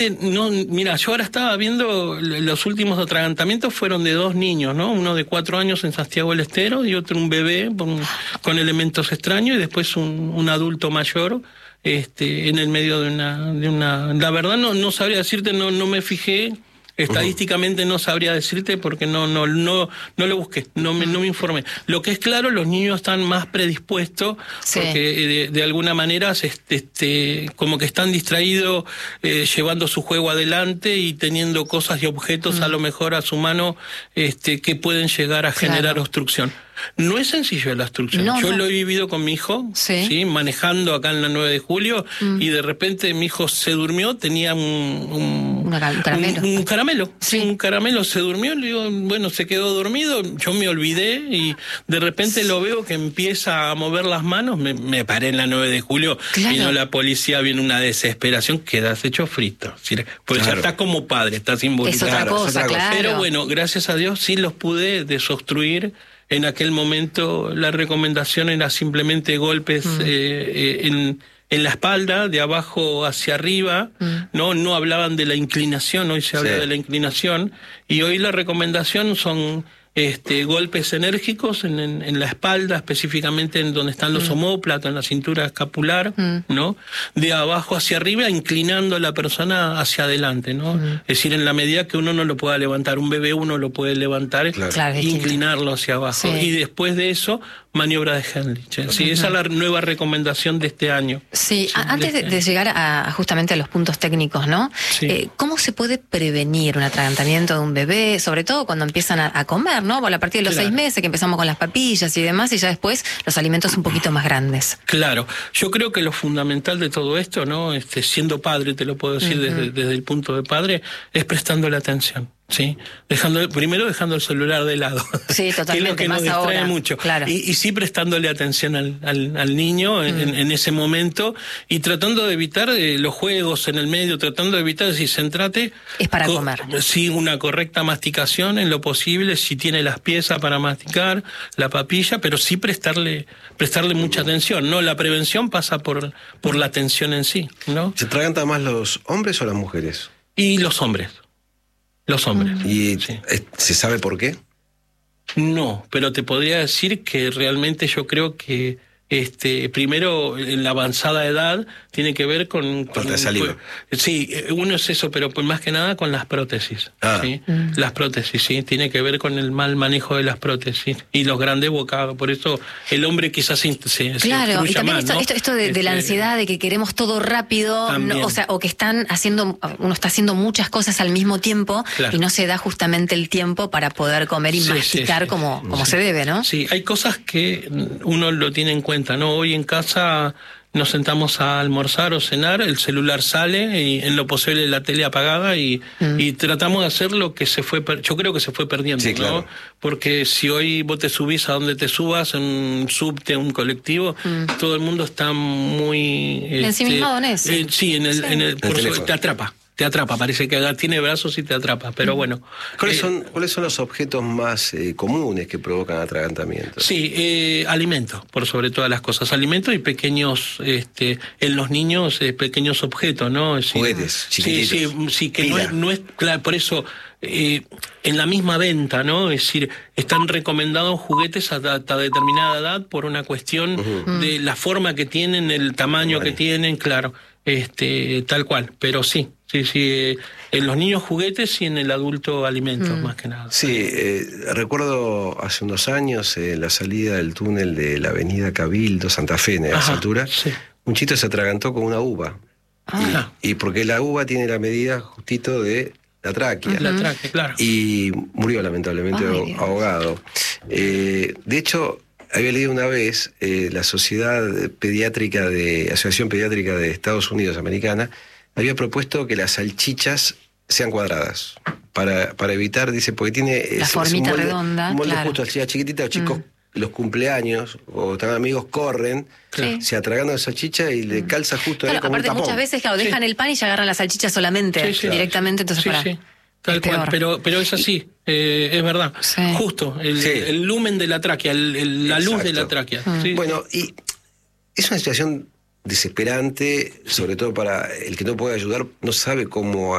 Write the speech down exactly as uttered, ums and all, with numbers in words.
No, mira, yo ahora estaba viendo los últimos atragantamientos fueron de dos niños, ¿no? Uno de cuatro años en Santiago del Estero y otro un bebé con, con elementos extraños y después un, un adulto mayor este, en el medio de una, de una. La verdad no, no sabría decirte, no, no me fijé. Estadísticamente no sabría decirte porque no no no no lo busqué, no me, no me informé. Lo que es claro, los niños están más predispuestos sí. porque de, de alguna manera este, este, como que están distraídos eh, llevando su juego adelante y teniendo cosas y objetos mm. a lo mejor a su mano este, que pueden llegar a generar claro. obstrucción. No es sencillo la obstrucción. No, Yo no. lo he vivido con mi hijo, sí. ¿sí? manejando acá en la nueve de julio, mm. y de repente mi hijo se durmió, tenía un, un, Una, un caramelo. Un, un caramelo, sí. un caramelo, se durmió, le digo, bueno, se quedó dormido, yo me olvidé y de repente sí. lo veo que empieza a mover las manos, me, me paré en la nueve de julio, claro. vino la policía, viene una desesperación, quedas hecho frito. Pues claro. ya estás como padre, estás involucrado. Es otra cosa, claro. Pero bueno, gracias a Dios sí los pude desobstruir. En aquel momento la recomendación era simplemente golpes mm. eh, eh, en, en la espalda, de abajo hacia arriba, mm. no no hablaban de la inclinación, hoy se habla sí. de la inclinación, y hoy la recomendación son este, golpes enérgicos en, en, en la espalda, específicamente en donde están los mm. omóplatos, en la cintura escapular, mm. ¿no? De abajo hacia arriba, inclinando a la persona hacia adelante, ¿no? Mm. Es decir, en la medida que uno no lo pueda levantar, un bebé uno lo puede levantar, claro. e inclinarlo hacia abajo. Sí. Y después de eso, maniobra de Heimlich. ¿eh? Sí, uh-huh. esa es la nueva recomendación de este año. Sí, sí antes de, de llegar a, justamente a los puntos técnicos, ¿no? Sí. Eh, ¿Cómo se puede prevenir un atragantamiento de un bebé, sobre todo cuando empiezan a, a comer, ¿no? Bueno, a partir de los claro. seis meses que empezamos con las papillas y demás, y ya después los alimentos un poquito más grandes. Claro, yo creo que lo fundamental de todo esto, ¿no? Este, siendo padre, te lo puedo decir uh-huh. desde, desde el punto de padre, es prestándole atención. Sí, dejando primero dejando el celular de lado, sí, totalmente, que es lo que más nos distrae ahora, mucho, claro. y, y sí prestándole atención al, al, al niño en, mm. en ese momento y tratando de evitar eh, los juegos en el medio, tratando de evitar, si centrate... Es para co- comer. Sí, una correcta masticación en lo posible, si tiene las piezas para masticar, la papilla, pero sí prestarle prestarle mucha atención, ¿no? La prevención pasa por, por la atención en sí, ¿no? ¿Se atragantan más los hombres o las mujeres? Y los hombres. Los hombres. ¿Y sí. se sabe por qué? No, pero te podría decir que realmente yo creo que este primero en la avanzada edad tiene que ver con... con la saliva. Sí, uno es eso, pero pues más que nada con las prótesis. Ah. ¿sí? Mm. Las prótesis, sí, tiene que ver con el mal manejo de las prótesis y los grandes bocados. Por eso el hombre quizás se, se Claro, se y también más, esto, ¿no? esto, esto de, este, de la ansiedad, de que queremos todo rápido, no, o sea, o que están haciendo, uno está haciendo muchas cosas al mismo tiempo claro. y no se da justamente el tiempo para poder comer y sí, masticar sí, sí, como, sí. como se debe, ¿no? Sí, hay cosas que uno lo tiene en cuenta, ¿no? Hoy en casa nos sentamos a almorzar o cenar, el celular sale y en lo posible la tele apagada y, mm. y tratamos de hacer lo que se fue, per- yo creo que se fue perdiendo, sí, ¿no? Claro. Porque si hoy vos te subís a donde te subas, en un subte, un colectivo, mm. todo el mundo está muy... Ensimismado en eso. Eh, sí, en el, sí. En el, por el eso, te atrapa. Te atrapa, parece que tiene brazos y te atrapa, pero bueno. ¿Cuáles, eh, son, ¿cuáles son los objetos más eh, comunes que provocan atragantamiento? Sí, eh, alimentos, por sobre todas las cosas. Alimentos y pequeños, este, en los niños, eh, pequeños objetos, ¿no? Es decir, juguetes, chiquititos. Sí, sí, sí que no es, no es, claro, por eso, eh, en la misma venta, ¿no? Es decir, están recomendados juguetes hasta, hasta determinada edad por una cuestión uh-huh. de la forma que tienen, el tamaño vale. que tienen, claro, este, tal cual, pero sí. Sí, sí, eh, en los niños juguetes y en el adulto alimentos, mm. más que nada. Sí, eh, recuerdo hace unos años en eh, la salida del túnel de la avenida Cabildo, Santa Fe, a esa altura, sí. un chito se atragantó con una uva. Ah. Y, y porque la uva tiene la medida justito de la tráquea. La tráquea, claro. Y murió lamentablemente Ay, ahogado. Eh, de hecho... Había leído una vez eh, la Sociedad Pediátrica de Asociación Pediátrica de Estados Unidos Americana había propuesto que las salchichas sean cuadradas para, para evitar, dice, porque tiene la es, formita es un molde, redonda, un molde claro. justo a chiquitita, los chicos mm. los cumpleaños o están amigos corren, sí. se atragandan la salchicha y le calza justo claro, ahí como aparte un tapón. Muchas veces claro, dejan sí. el pan y ya agarran la salchicha solamente sí, sí, directamente, entonces sí, para sí. Tal es cual, peor. pero pero es así, eh, es verdad. Sí. Justo, el, sí. el lumen de la tráquea, el, el, la luz de la tráquea. Mm. Sí. Bueno, y es una situación desesperante, sobre todo para el que no puede ayudar, no sabe cómo